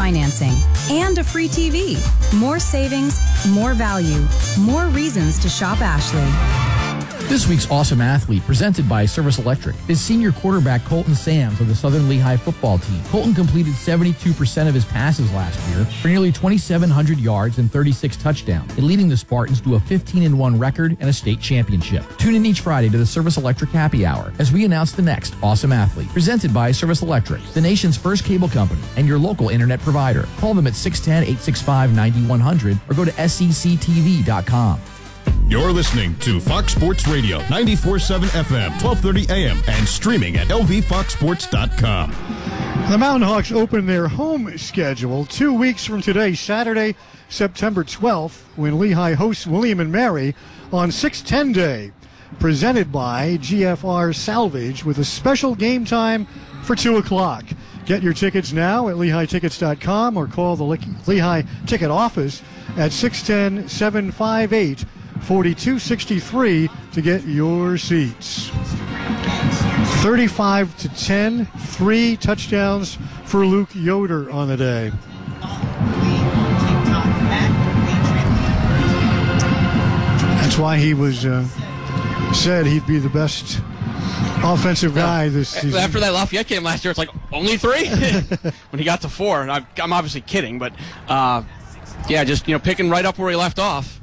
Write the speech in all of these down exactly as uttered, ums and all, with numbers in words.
financing, and a free T V. More savings, more value, more reasons to shop Ashley. This week's Awesome Athlete, presented by Service Electric, is senior quarterback Colton Sams of the Southern Lehigh football team. Colton completed seventy-two percent of his passes last year for nearly twenty-seven hundred yards and thirty-six touchdowns, and leading the Spartans to a fifteen and one record and a state championship. Tune in each Friday to the Service Electric Happy Hour as we announce the next Awesome Athlete, presented by Service Electric, the nation's first cable company and your local internet provider. Call them at six one zero, eight six five, nine one zero zero or go to S E C T V dot com. You're listening to Fox Sports Radio, ninety-four point seven F M, twelve thirty A M, and streaming at L V fox sports dot com. The Mountain Hawks open their home schedule two weeks from today, Saturday, September twelfth, when Lehigh hosts William and Mary on six ten Day, presented by G F R Salvage with a special game time for two o'clock. Get your tickets now at lehigh tickets dot com or call the Lehigh Ticket Office at six one zero, seven five eight, four two six three to get your seats. thirty-five to ten, three touchdowns for Luke Yoder on the day. That's why he was uh, said he'd be the best offensive guy this season. After that Lafayette game last year, it's like, only three? When he got to four. And I'm, I'm obviously kidding, but uh, yeah, just, you know, picking right up where he left off.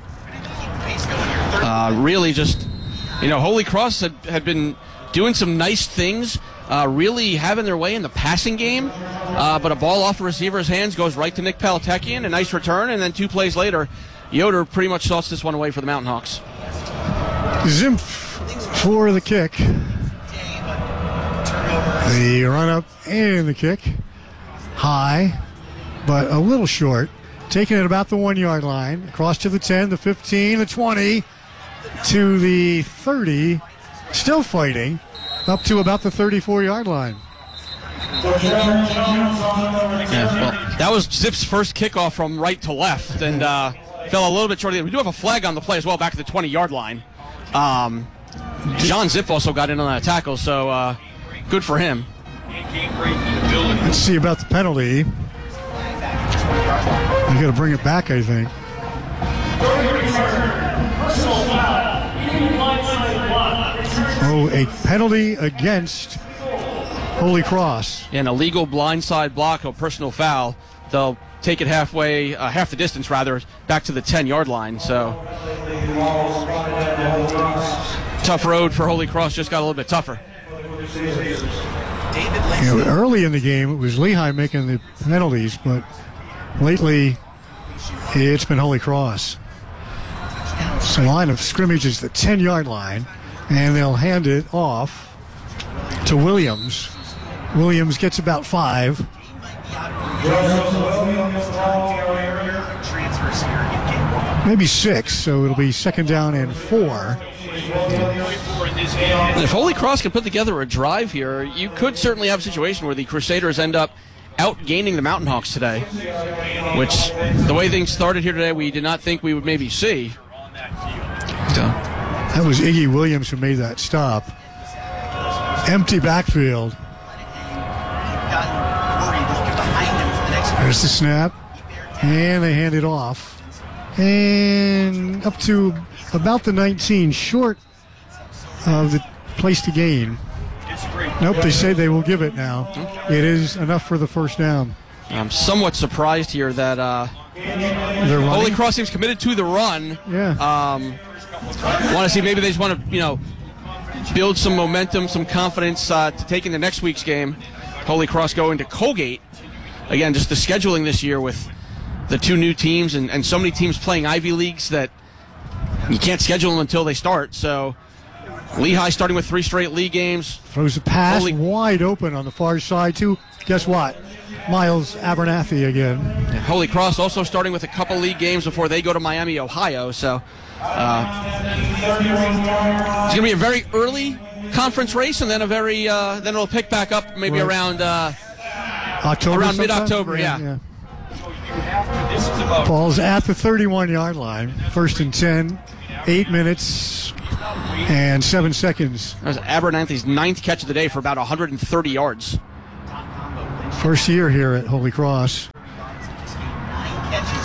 Uh, really just, you know, Holy Cross had, had been doing some nice things, uh, really having their way in the passing game, uh, but a ball off a receiver's hands goes right to Nick Palatekian, a nice return, and then two plays later, Yoder pretty much sauced this one away for the Mountain Hawks. Zimpf for the kick. The run-up and the kick. High, but a little short. Taking it about the one-yard line. Across to the ten, the fifteen, the twenty, to the thirty. Still fighting. Up to about the thirty-four-yard line. Yeah, well, that was Zip's first kickoff from right to left, and uh, fell a little bit short. We do have a flag on the play as well, back at the twenty-yard line. Um, John Zip also got in on that tackle, so uh, good for him. Let's see about the penalty. You got to bring it back, I think. Oh, a penalty against Holy Cross. An illegal blindside block, a personal foul. They'll take it halfway, uh, half the distance rather, back to the ten-yard line. So tough road for Holy Cross, just got a little bit tougher. You know, early in the game, it was Lehigh making the penalties, but lately it's been Holy Cross. So line of scrimmage is the ten-yard line, and they'll hand it off to Williams. Williams gets about five. Maybe six, so it'll be second down and four. And if Holy Cross can put together a drive here, you could certainly have a situation where the Crusaders end up outgaining the Mountain Hawks today, which, the way things started here today, we did not think we would maybe see. So. That was Iggy Williams who made that stop. Empty backfield. There's the snap, and they hand it off. And up to about the nineteen, short of the place to gain. Nope, they say they will give it now. It is enough for the first down. I'm somewhat surprised here that uh, Holy Cross seems committed to the run. Yeah. Um, want to see maybe they just want to, you know, build some momentum, some confidence uh, to take in the next week's game. Holy Cross going to Colgate. Again, just the scheduling this year with the two new teams and, and so many teams playing Ivy Leagues that you can't schedule them until they start. So Lehigh starting with three straight league games. Throws a pass Holy- wide open on the far side to, guess what? Miles Abernathy again. And Holy Cross also starting with a couple league games before they go to Miami, Ohio. So uh, it's going to be a very early conference race, and then a very uh, then it'll pick back up maybe right. around uh, October around sometime? mid-October. Yeah. yeah. Ball's at the thirty-one-yard line. First and ten, eight minutes and seven seconds. That was Abernathy's ninth catch of the day for about one hundred thirty yards. First year here at Holy Cross.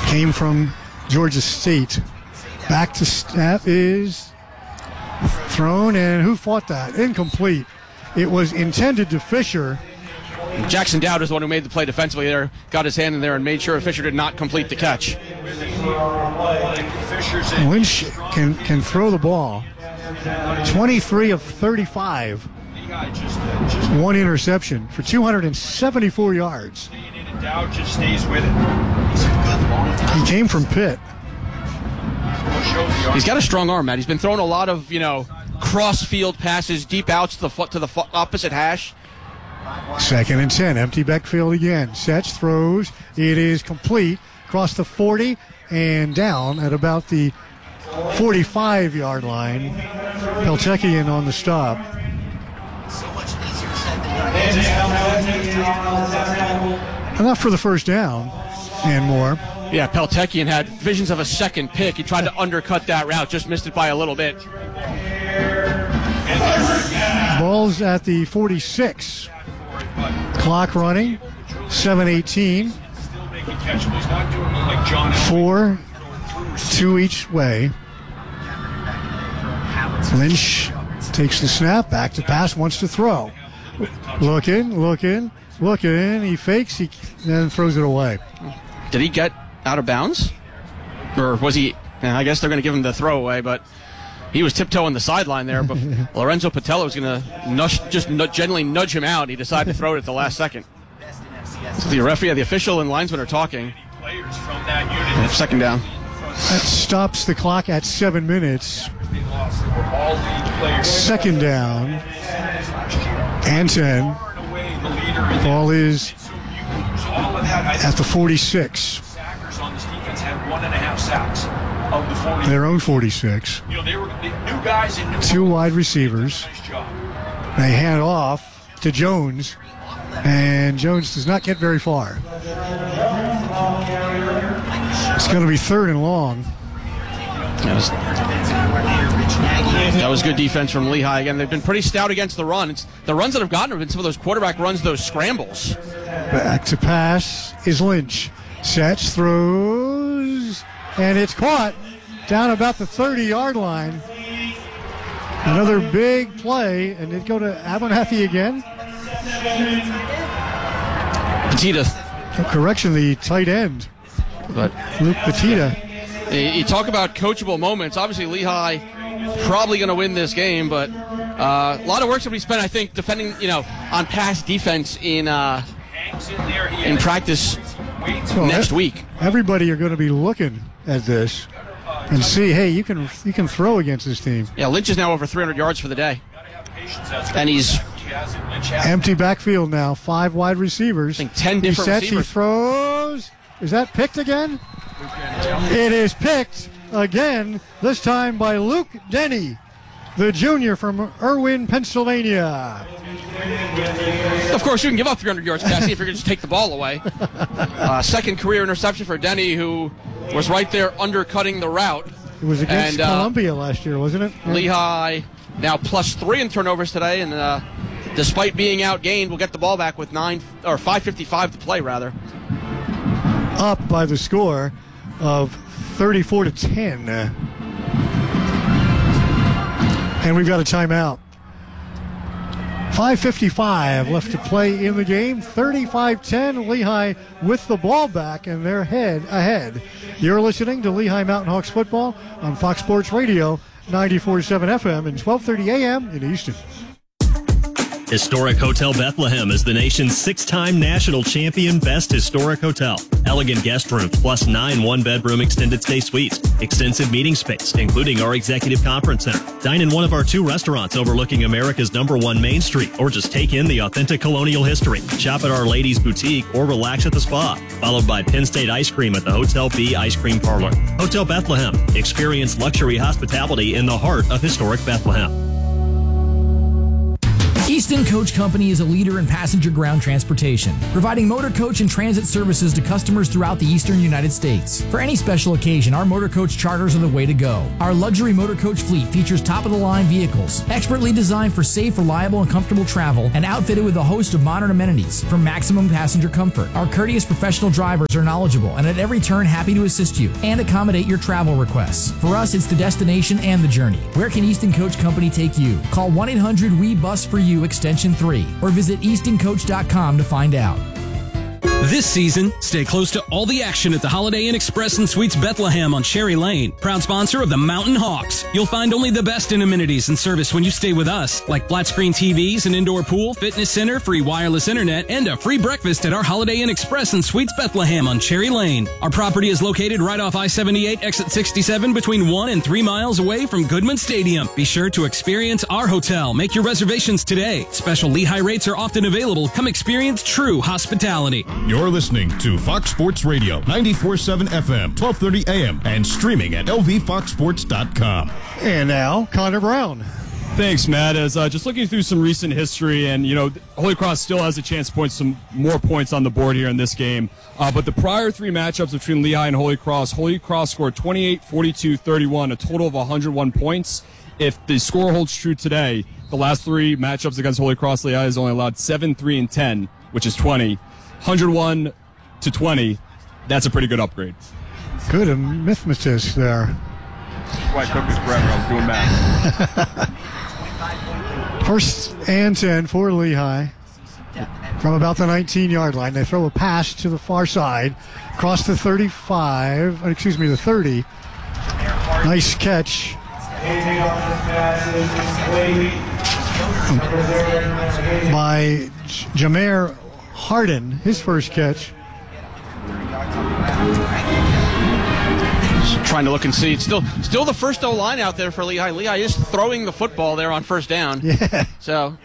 came from Georgia State. Back to snap is thrown, and who fought that? Incomplete. It was intended to Fisher. Jackson Dowd is the one who made the play defensively there, got his hand in there and made sure Fisher did not complete the catch. Lynch can, can throw the ball. twenty-three of thirty-five. One interception for two hundred seventy-four yards. Dowd just stays with it. He came from Pitt. He's got a strong arm, Matt. He's been throwing a lot of, you know, cross-field passes, deep outs to the foot to the fo- opposite hash. Second and ten, empty backfield again. Setch throws. It is complete. Across the forty and down at about the forty-five-yard line. Peltekian on the stop. Enough for the first down and more. Yeah, Peltekian had visions of a second pick. He tried to undercut that route, just missed it by a little bit. Ball's at the forty-six. Clock running. seven eighteen. Four, two each way. Lynch takes the snap, back to pass, wants to throw. Looking, looking, looking. He fakes, he then throws it away. Did he get out of bounds? Or was he? I guess they're going to give him the throwaway, but he was tiptoeing the sideline there. But Lorenzo Patello was going to nudge, just nudge, gently nudge him out. He decided to throw it at the last second. So the referee, the official, and linesman are talking. Second down. That stops the clock at seven minutes. Second down and ten. Ball is at the forty-six. Their own forty-six. Two wide receivers. They hand off to Jones, and Jones does not get very far. It's going to be third and long. That was, that was good defense from Lehigh. Again, they've been pretty stout against the run. It's, the runs that have gotten have been some of those quarterback runs, those scrambles. Back to pass is Lynch. Setch throws, and it's caught down about the thirty-yard line. Another big play, and it go to Abernathy again. Petita. Correction, the tight end. But Luke Petita. You talk about coachable moments. Obviously, Lehigh probably going to win this game, but uh, a lot of work's going to be spent, I think, defending, you know, on pass defense in uh, in practice so next e- week. Everybody are going to be looking at this and see, hey, you can you can throw against this team. Yeah, Lynch is now over three hundred yards for the day, and he's empty backfield now. Five wide receivers. I think ten different he sets, receivers. He throws. Is that picked again? It is picked again, this time by Luke Denny, the junior from Irwin, Pennsylvania. Of course, you can give up three hundred yards passing if you're going to just take the ball away. Uh, second career interception for Denny, who was right there undercutting the route. It was against and, uh, Columbia last year, wasn't it? Lehigh now plus three in turnovers today, and uh, despite being outgained, we'll get the ball back with nine or five fifty-five to play, rather. Up by the score of thirty-four to ten. And we've got a timeout. five fifty-five left to play in the game. thirty-five ten, Lehigh with the ball back, and they're head ahead. You're listening to Lehigh Mountain Hawks football on Fox Sports Radio, ninety-four point seven F M and twelve thirty A M in Easton. Historic Hotel Bethlehem is the nation's six-time national champion Best Historic Hotel. Elegant guest rooms plus nine one-bedroom extended stay suites. Extensive meeting space, including our executive conference center. Dine in one of our two restaurants overlooking America's number one Main Street, or just take in the authentic colonial history. Shop at Our Ladies Boutique or relax at the spa. Followed by Penn State Ice Cream at the Hotel B Ice Cream Parlor. Hotel Bethlehem. Experience luxury hospitality in the heart of historic Bethlehem. Easton Coach Company is a leader in passenger ground transportation, providing motor coach and transit services to customers throughout the eastern United States. For any special occasion, our motor coach charters are the way to go. Our luxury motor coach fleet features top-of-the-line vehicles, expertly designed for safe, reliable, and comfortable travel, and outfitted with a host of modern amenities for maximum passenger comfort. Our courteous professional drivers are knowledgeable and at every turn happy to assist you and accommodate your travel requests. For us, it's the destination and the journey. Where can Easton Coach Company take you? Call one eight hundred W E bus for you extension three or visit easton coach dot com to find out. This season, stay close to all the action at the Holiday Inn Express and Suites Bethlehem on Cherry Lane, proud sponsor of the Mountain Hawks. You'll find only the best in amenities and service when you stay with us, like flat screen T Vs, an indoor pool, fitness center, free wireless internet, and a free breakfast at our Holiday Inn Express and Suites Bethlehem on Cherry Lane. Our property is located right off I seventy-eight, exit sixty-seven, between one and three miles away from Goodman Stadium. Be sure to experience our hotel. Make your reservations today. Special Lehigh rates are often available. Come experience true hospitality. You're listening to Fox Sports Radio, ninety-four point seven F M, twelve thirty A M, and streaming at L V fox sports dot com. And now, Connor Brown. Thanks, Matt. As uh, just looking through some recent history, and you know, Holy Cross still has a chance to point some more points on the board here in this game. Uh, but the prior three matchups between Lehigh and Holy Cross, Holy Cross scored twenty-eight, forty-two, thirty-one, a total of one hundred one points. If the score holds true today, the last three matchups against Holy Cross, Lehigh has only allowed seven, three, and ten, which is twenty. one hundred one to twenty, that's a pretty good upgrade. Good arithmetic there. Why it took me forever, I was doing math. First and ten for Lehigh from about the nineteen-yard line. They throw a pass to the far side, across the thirty-five, excuse me, the thirty. Nice catch. By Jameer Harden, his first catch. Just trying to look and see. It's still still the first O-line out there for Lehigh. Lehigh is throwing the football there on first down. Yeah. So,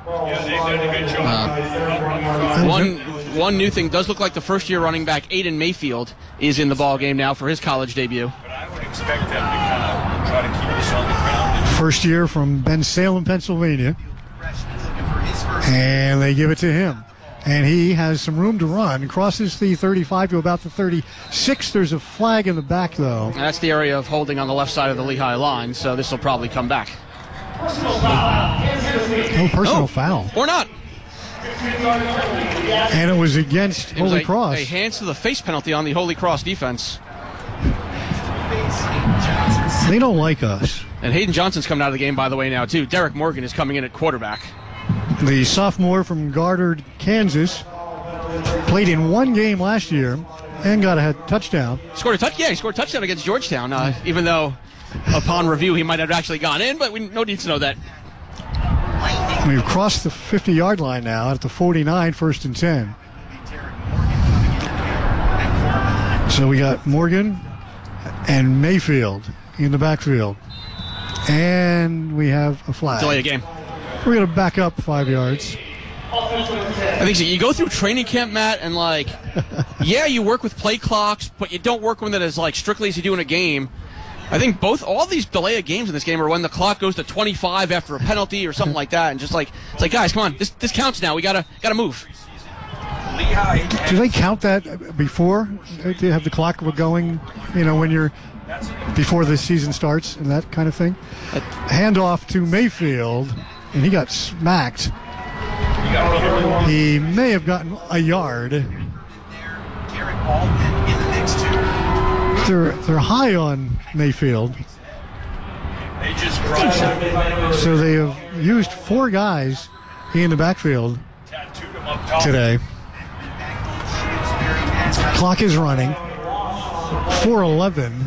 uh, one one new thing does look like the first-year running back, Aiden Mayfield, is in the ball game now for his college debut. But I would expect them to kind of try to keep this on the ground. First year from Bensalem, Pennsylvania. And they give it to him. And he has some room to run. Crosses the thirty-five to about the thirty-six. There's a flag in the back, though. And that's the area of holding on the left side of the Lehigh line, so this will probably come back. No personal oh, foul. Or not. And it was against It was Holy a, Cross. a hands to the face penalty on the Holy Cross defense. They don't like us. And Hayden Johnson's coming out of the game, by the way, now, too. Derek Morgan is coming in at quarterback. The sophomore from Goddard, Kansas, played in one game last year and got a touchdown. Scored a touch, yeah, he scored a touchdown against Georgetown, uh, even though upon review he might have actually gone in, but we no need to know that. We've crossed the fifty-yard line now at the forty-nine, first and ten. So we got Morgan and Mayfield in the backfield. And we have a flag. Delay a game. We're going to back up five yards. I think so. You go through training camp, Matt, and like, yeah, you work with play clocks, but you don't work with it as like strictly as you do in a game. I think both all these delay of games in this game are when the clock goes to twenty-five after a penalty or something like that, and just like it's like, guys, come on, this this counts now. We gotta gotta move. Do they count that before? Do you have the clock going? You know, when you're before the season starts and that kind of thing. Handoff to Mayfield. And he got smacked. He may have gotten a yard. They're they're high on Mayfield. So they have used four guys in the backfield today. Clock is running. four eleven.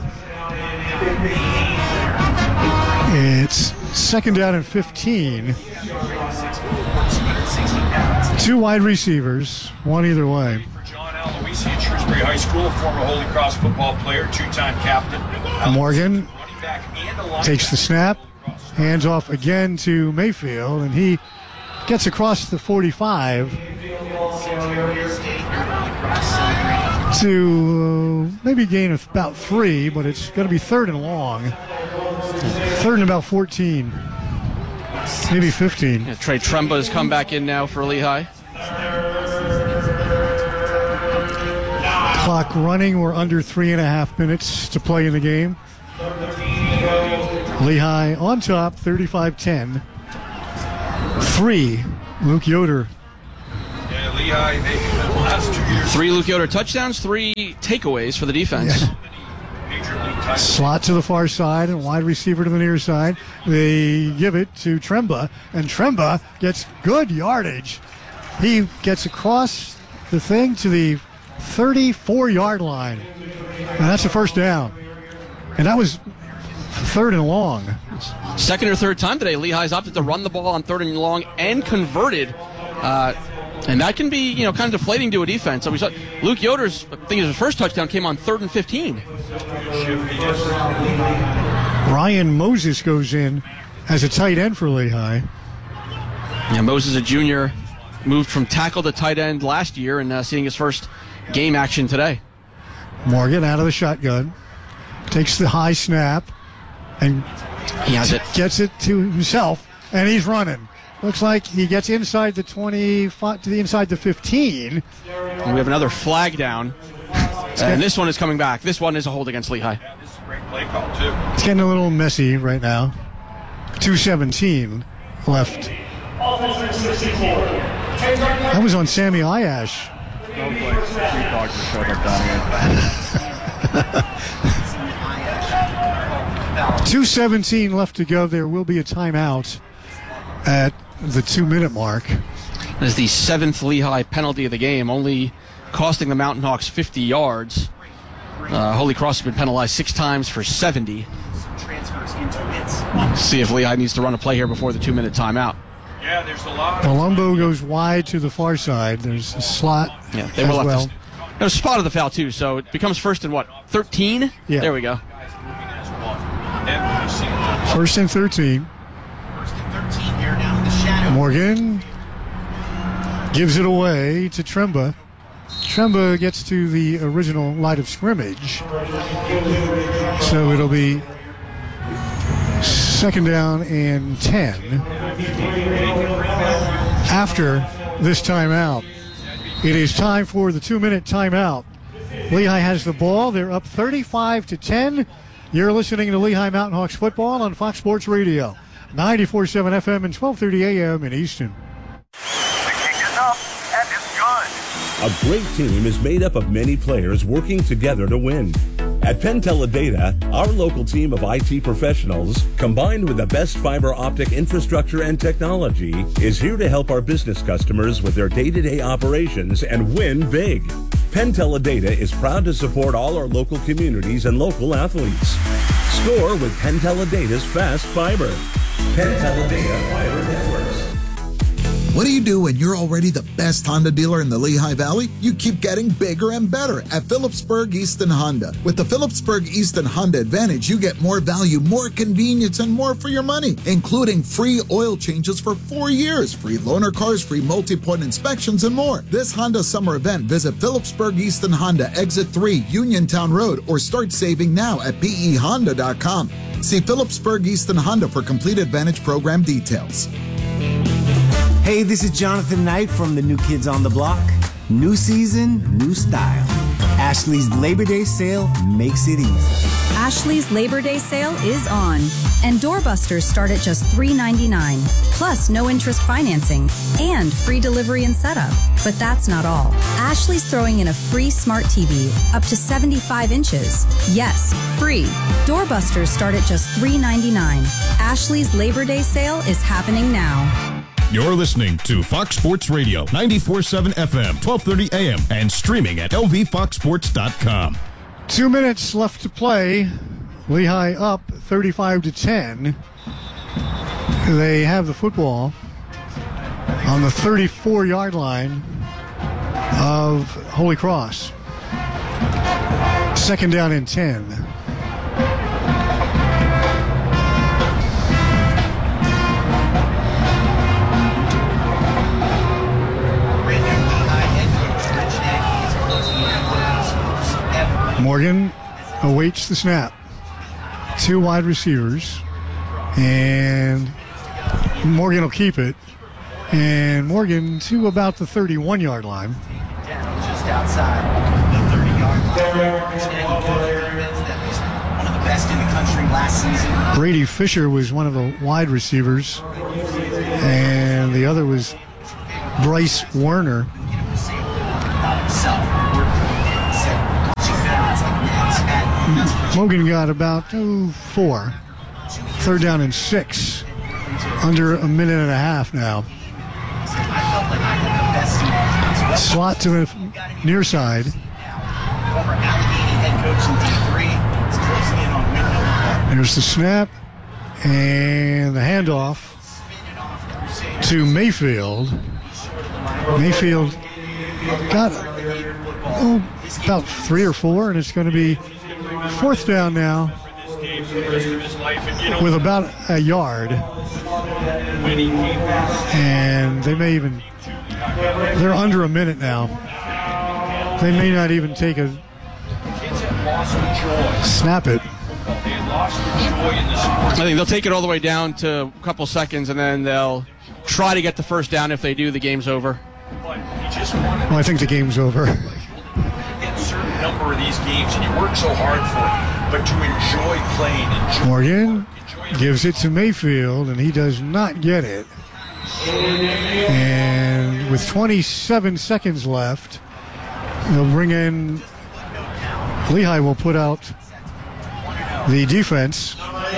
It's second down and fifteen. Two wide receivers, one either way. For John Aloisi at Shrewsbury High School, former Holy Cross football player, two-time captain. Morgan takes the snap, hands off again to Mayfield, and he gets across the forty-five to uh, maybe gain about three, but it's going to be third and long. Third and about fourteen. Maybe fifteen. Yeah, Trey Tremba has come back in now for Lehigh. Clock running. We're under three and a half minutes to play in the game. Lehigh on top, thirty-five ten. Three, Luke Yoder. Yeah, Lehigh, they, the last two years. Three Luke Yoder touchdowns, three takeaways for the defense. Yeah. Slot to the far side and wide receiver to the near side. They give it to Tremba, and Tremba gets good yardage. He gets across the thing to the thirty-four-yard line, and that's a first down. And that was third and long. Second or third time today, Lehigh's opted to run the ball on third and long and converted. Uh, and that can be, you know, kind of deflating to a defense. So we saw Luke Yoder's, I think his first touchdown came on third and fifteen. Ryan Moses goes in as a tight end for Lehigh. Yeah, Moses, a junior, moved from tackle to tight end last year and uh, seeing his first game action today. Morgan out of the shotgun, takes the high snap, and he has it. Gets it to himself, and he's running. Looks like he gets inside the twenty-five to the inside the fifteen. And we have another flag down, and this one is coming back. This one is a hold against Lehigh. Yeah, this is a great play call too. It's getting a little messy right now. two seventeen left. That was on Sammy Ayash. two seventeen left to go. There will be a timeout at the two-minute mark. This is the seventh Lehigh penalty of the game, only costing the Mountain Hawks fifty yards. Uh, Holy Cross has been penalized six times for seventy. See if Lehigh needs to run a play here before the two-minute timeout. Yeah, there's a lot. Palumbo goes wide to the far side. There's a slot yeah, they as were left well. To, no, spotted the foul, too, so it becomes first and what, thirteen? Yeah. There we go. First and thirteen. Morgan gives it away to Tremba. Tremba gets to the original line of scrimmage. So it'll be second down and ten after this timeout. It is time for the two-minute timeout. Lehigh has the ball. They're up thirty-five to ten. You're listening to Lehigh Mountain Hawks football on Fox Sports Radio, ninety-four point seven F M and twelve thirty A M in Easton. The kick is up, and it's good. A great team is made up of many players working together to win. At Penteledata, our local team of I T professionals, combined with the best fiber optic infrastructure and technology, is here to help our business customers with their day-to-day operations and win big. Penteledata is proud to support all our local communities and local athletes. Score with Penteledata's fast fiber. Penteledata Fiber Networks. What do you do when you're already the best Honda dealer in the Lehigh Valley? You keep getting bigger and better at Phillipsburg Easton Honda. With the Phillipsburg Easton Honda Advantage, you get more value, more convenience, and more for your money, including free oil changes for four years, free loaner cars, free multi-point inspections, and more. This Honda summer event, visit Phillipsburg Easton Honda, Exit three, Uniontown Road, or start saving now at P E Honda dot com. See Phillipsburg Easton Honda for complete Advantage program details. Hey, this is Jonathan Knight from the New Kids on the Block. New season, new style. Ashley's Labor Day sale makes it easy. Ashley's Labor Day sale is on, and doorbusters start at just three ninety-nine, plus no interest financing and free delivery and setup. But that's not all. Ashley's throwing in a free smart T V up to seventy-five inches. Yes, free. Doorbusters start at just three ninety-nine. Ashley's Labor Day sale is happening now. You're listening to Fox Sports Radio, ninety-four point seven F M, twelve thirty A M, and streaming at L V fox sports dot com. Two minutes left to play. Lehigh up thirty-five to ten. They have the football on the thirty-four-yard line of Holy Cross. Second down and ten. Morgan awaits the snap. Two wide receivers. And Morgan will keep it. And Morgan to about the thirty-one-yard line. Just outside the thirty-yard line. One of the best in the country last season. Brady Fisher was one of the wide receivers. And the other was Bryce Werner. Morgan got about oh, four. Third down and six. Under a minute and a half now. Slot to the near side. There's the snap and the handoff to Mayfield. Mayfield got oh, about three or four, and it's going to be fourth down now with about a yard. And they may even, they're under a minute now. They may not even take a snap it. I think they'll take it all the way down to a couple seconds, and then they'll try to get the first down. If they do, the game's over. Well, I think the game's over. Get a certain number of these games, and you work so hard for it, but to enjoy playing. Enjoy Morgan gives it to Mayfield, and he does not get it. And with twenty-seven seconds left, they'll bring in, Lehigh will put out the defense.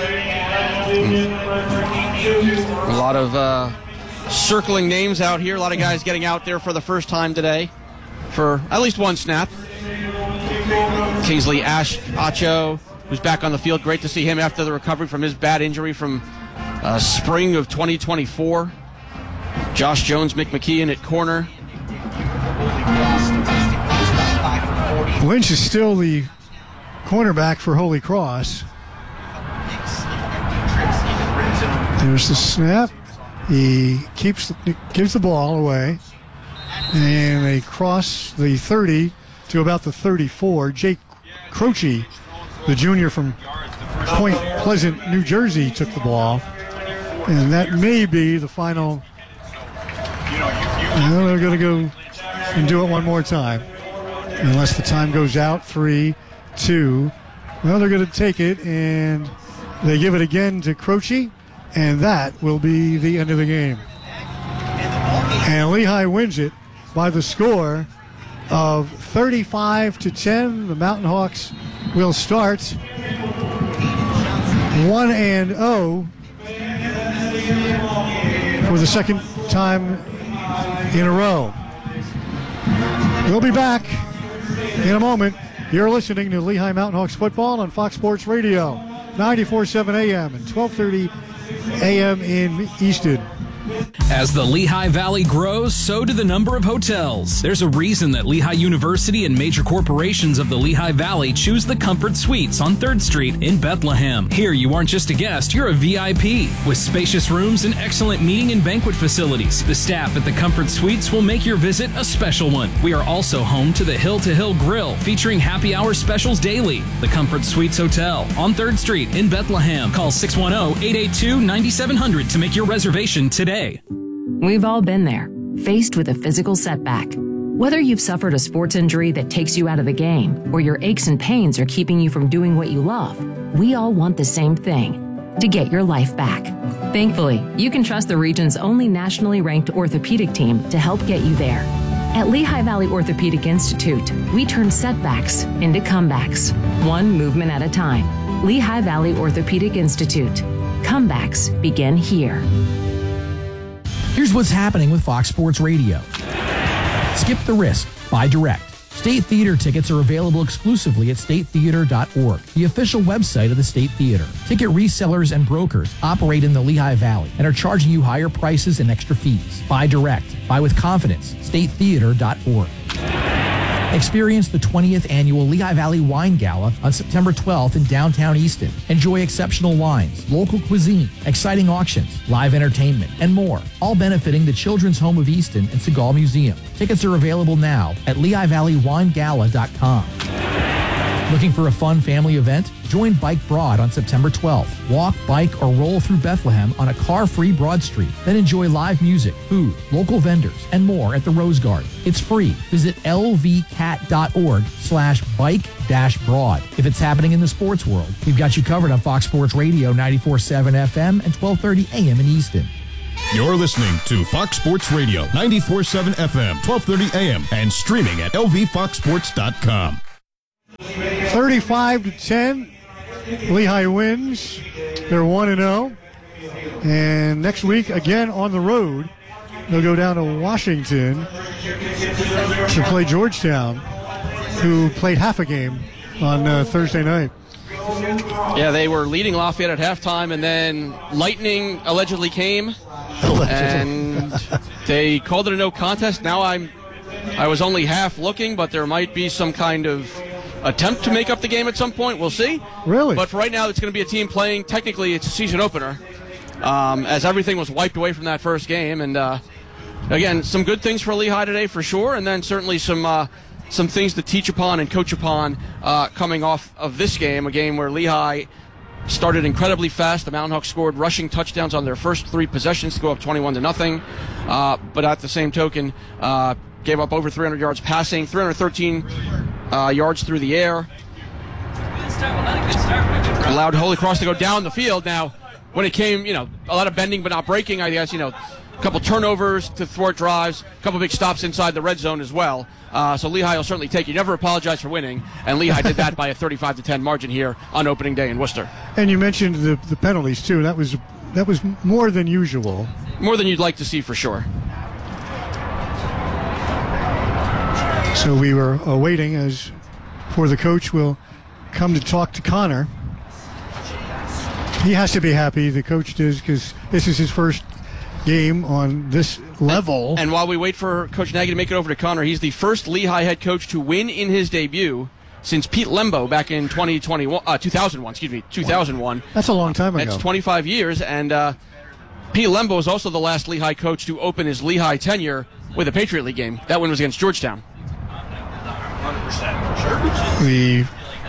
A lot of uh, circling names out here. A lot of guys getting out there for the first time today for at least one snap. Kingsley Ash Acho, who's back on the field. Great to see him after the recovery from his bad injury from uh, spring of twenty twenty-four. Josh Jones, Mick McKeon at corner. Lynch is still the cornerback for Holy Cross. There's the snap. He keeps, gives the ball away, and they cross the thirty to about the thirty-four. Jake Croce, the junior from Point Pleasant, New Jersey, took the ball, and that may be the final. Well, they're going to go and do it one more time, unless the time goes out. Three, two. Well, they're going to take it, and they give it again to Croce, and that will be the end of the game. And Lehigh wins it by the score of thirty-five to ten. The Mountain Hawks will start one and oh for the second time in a row. We'll be back in a moment. You're listening to Lehigh Mountain Hawks football on Fox Sports Radio, ninety-four point seven A M and twelve thirty A M in Easton. As the Lehigh Valley grows, so do the number of hotels. There's a reason that Lehigh University and major corporations of the Lehigh Valley choose the Comfort Suites on third Street in Bethlehem. Here, you aren't just a guest, you're a V I P. With spacious rooms and excellent meeting and banquet facilities, the staff at the Comfort Suites will make your visit a special one. We are also home to the Hill to Hill Grill, featuring happy hour specials daily. The Comfort Suites Hotel on third Street in Bethlehem. Call six one zero, eight eight two, nine seven zero zero to make your reservation today. We've all been there, faced with a physical setback. Whether you've suffered a sports injury that takes you out of the game, or your aches and pains are keeping you from doing what you love, we all want the same thing: to get your life back. Thankfully, you can trust the region's only nationally ranked orthopedic team to help get you there. At Lehigh Valley Orthopedic Institute, we turn setbacks into comebacks, one movement at a time. Lehigh Valley Orthopedic Institute. Comebacks begin here. Here's what's happening with Fox Sports Radio. Skip the risk. Buy direct. State Theater tickets are available exclusively at state theater dot org, the official website of the State Theater. Ticket resellers and brokers operate in the Lehigh Valley and are charging you higher prices and extra fees. Buy direct. Buy with confidence. state theater dot org. Experience the twentieth annual Lehigh Valley Wine Gala on September twelfth in downtown Easton. Enjoy exceptional wines, local cuisine, exciting auctions, live entertainment, and more, all benefiting the Children's Home of Easton and Segal Museum. Tickets are available now at lehigh valley wine gala dot com. Looking for a fun family event? Join Bike Broad on September twelfth. Walk, bike, or roll through Bethlehem on a car-free Broad Street. Then enjoy live music, food, local vendors, and more at the Rose Garden. It's free. Visit lvcat.org slash bike dash broad. If it's happening in the sports world, we've got you covered on Fox Sports Radio ninety-four point seven F M and twelve thirty A M in Easton. You're listening to Fox Sports Radio ninety-four point seven F M, twelve thirty A M, and streaming at L V fox sports dot com. thirty-five to ten, Lehigh wins. They're one and oh. And next week, again on the road, they'll go down to Washington to play Georgetown, who played half a game on uh, Thursday night. Yeah, they were leading Lafayette at halftime, and then lightning allegedly came, allegedly. and they called it a no contest. Now I'm, I was only half looking, but there might be some kind of attempt to make up the game at some point. We'll see. Really? But for right now, it's going to be a team playing. Technically, it's a season opener, um, as everything was wiped away from that first game. And uh, again, some good things for Lehigh today for sure, and then certainly some. Uh, Some things to teach upon and coach upon uh, coming off of this game, a game where Lehigh started incredibly fast. The Mountain Hawks scored rushing touchdowns on their first three possessions to go up twenty-one to nothing. Uh, but at the same token, uh, gave up over three hundred yards passing, three hundred thirteen uh, yards through the air. Allowed Holy Cross to go down the field. Now, when it came, you know, a lot of bending but not breaking, I guess, you know, a couple turnovers to thwart drives, a couple big stops inside the red zone as well. Uh, so Lehigh will certainly take you. Never apologize for winning, and Lehigh did that by a thirty-five to ten margin here on opening day in Worcester. And you mentioned the the penalties too. That was that was more than usual. More than you'd like to see for sure. So we were awaiting as for the coach will come to talk to Connor. He has to be happy. The coach does, because this is his first game on this level. And, and while we wait for Coach Nagy to make it over to Connor, he's the first Lehigh head coach to win in his debut since Pete Lembo back in twenty twenty-one, uh, two thousand one, excuse me, two thousand one. That's a long time ago. That's twenty-five years, and uh, Pete Lembo is also the last Lehigh coach to open his Lehigh tenure with a Patriot League game. That one was against Georgetown. The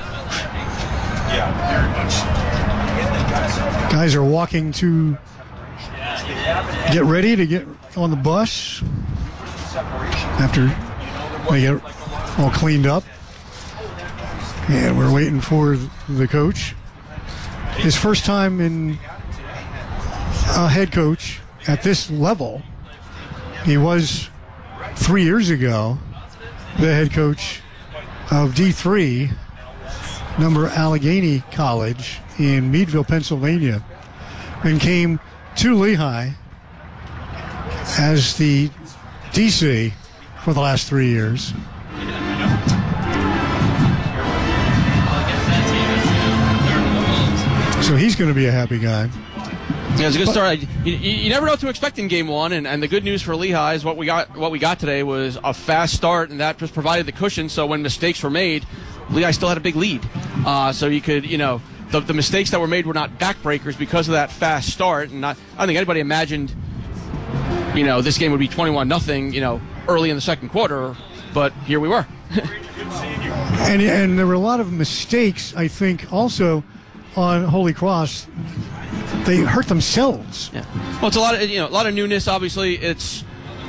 guys are walking to get ready to get on the bus after they get all cleaned up. And we're waiting for the coach. His first time in a head coach at this level. He was three years ago the head coach of D three, number Allegheny College in Meadville, Pennsylvania, and came to Lehigh as the D C for the last three years. So he's going to be a happy guy. Yeah, it's a good start. You, you never know what to expect in game one, and, and the good news for Lehigh is what we got. What we got today was a fast start, and that just provided the cushion. So when mistakes were made, Lehigh still had a big lead. Uh, so you could, you know, the, the mistakes that were made were not backbreakers because of that fast start. And not, I don't think anybody imagined, you know, this game would be twenty-one nothing, you know, early in the second quarter. But here we were. and and there were a lot of mistakes, I think, also on Holy Cross. They hurt themselves. Yeah. Well, it's a lot of you know a lot of newness. Obviously, it's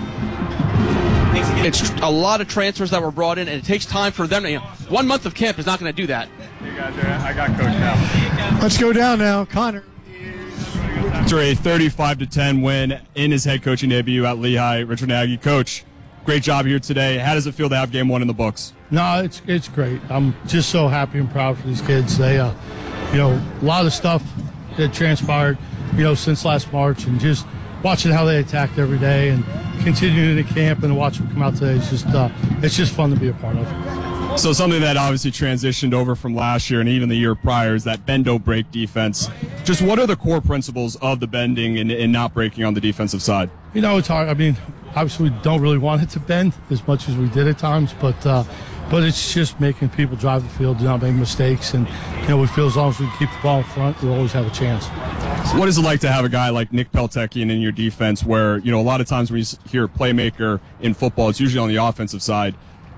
it's a lot of transfers that were brought in, and it takes time for them to. You know, one month of camp is not going to do that. You guys are, I got Coach now. Let's go down now, Connor. After a thirty-five to ten win in his head coaching debut at Lehigh, Richard Nagy, Coach, great job here today. How does it feel to have game one in the books? No, it's it's great. I'm just so happy and proud for these kids. They, uh, you know, a lot of stuff that transpired, you know, since last March, and just watching how they attacked every day and continuing to camp and watch them come out today. It's just, uh, it's just fun to be a part of. So something that obviously transitioned over from last year and even the year prior is that bend don't break defense. Just what are the core principles of the bending and, and not breaking on the defensive side? You know, it's hard. I mean, obviously we don't really want it to bend as much as we did at times, but uh, but it's just making people drive the field, do not make mistakes, and you know we feel as long as we keep the ball in front, we'll always have a chance. What is it like to have a guy like Nick Peltekian in your defense where, you know, a lot of times when you hear playmaker in football, it's usually on the offensive side.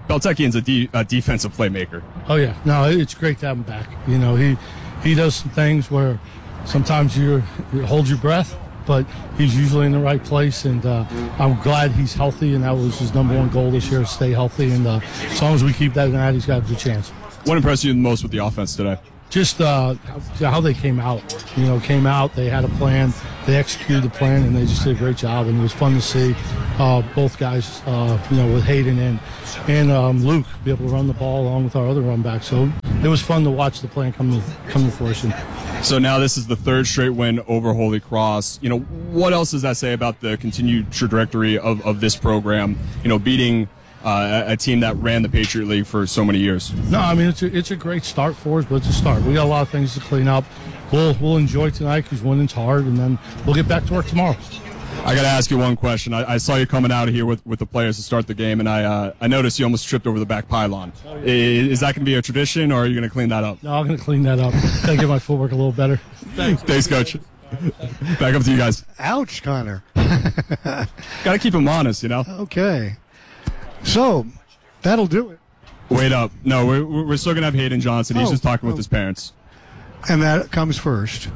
Beltekian's a, de- a defensive playmaker. Oh yeah, no, it's great to have him back. You know, he he does some things where sometimes you hold your breath, but he's usually in the right place, and uh, I'm glad he's healthy, and that was his number one goal this year, stay healthy, and uh, as long as we keep that in that, he's got a good chance. What impressed you the most with the offense today? Just uh, how they came out. You know, came out, they had a plan, they executed the plan, and they just did a great job, and it was fun to see uh, both guys, uh, you know, with Hayden and, and um, Luke be able to run the ball along with our other run backs. So it was fun to watch the plan come to, come to fruition. So now this is the third straight win over Holy Cross. You know, what else does that say about the continued trajectory of, of this program, you know, beating uh, a team that ran the Patriot League for so many years? No, I mean, it's a, it's a great start for us, but it's a start. We got a lot of things to clean up. We'll, we'll enjoy tonight because winning's hard, and then we'll get back to work tomorrow. I got to ask you one question. I, I saw you coming out of here with, with the players to start the game, and I uh, I noticed you almost tripped over the back pylon. Oh, yeah. Is, is that going to be a tradition, or are you going to clean that up? No, I'm going to clean that up. Got to get my footwork a little better. Thanks, Thanks Coach. Back up to you guys. Ouch, Connor. Got to keep him honest, you know? Okay. So, that'll do it. Wait up. No, we're, we're still going to have Hayden Johnson. He's oh, just talking oh. with his parents. And that comes first.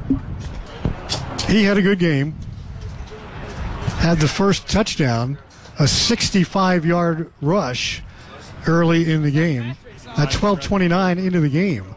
He had a good game. Had the first touchdown, a sixty-five-yard rush early in the game, at twelve twenty-nine into the game.